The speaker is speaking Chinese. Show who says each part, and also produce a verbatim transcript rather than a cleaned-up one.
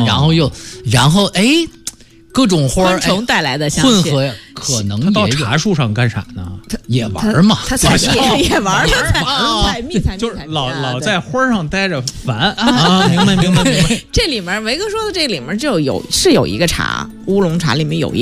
Speaker 1: 然后又然后哎。各种花
Speaker 2: 昆虫带来的香
Speaker 1: 混合可能也有。
Speaker 3: 他到茶树上干啥呢？
Speaker 1: 也玩嘛，
Speaker 2: 他采蜜也玩，他采蜜采蜜，
Speaker 3: 就是老老在花上待着烦啊！明白明白明白。
Speaker 2: 这里面维哥说的这里面就有是有一个茶乌龙茶里面有一